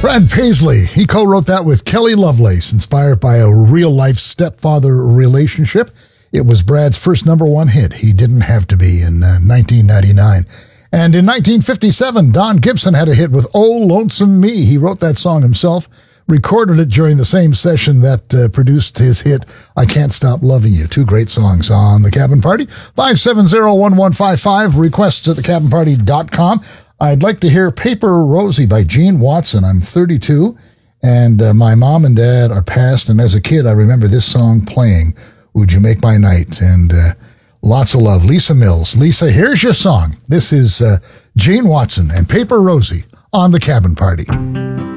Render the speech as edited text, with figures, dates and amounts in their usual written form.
Brad Paisley, he co-wrote that with Kelly Lovelace, inspired by a real-life stepfather relationship. It was Brad's first number one hit, He Didn't Have to Be, in 1999. And in 1957, Don Gibson had a hit with Oh Lonesome Me. He wrote that song himself, recorded it during the same session that produced his hit, I Can't Stop Loving You. Two great songs on The Cabin Party. 570-1155, requests at thecabinparty.com. I'd like to hear Paper Rosie by Gene Watson. I'm 32, and my mom and dad are passed, and as a kid, I remember this song playing, Would You Make My Night? And lots of love. Lisa Mills. Lisa, here's your song. This is Gene Watson and Paper Rosie on The Cabin Party.